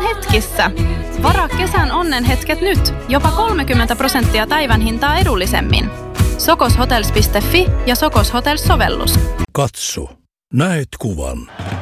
hetkissä. Varaa kesän onnenhetket nyt. Jopa 30% päivän hintaa edullisemmin. sokoshotels.fi ja Sokos Hotels-sovellus. Katso. Näet kuvan.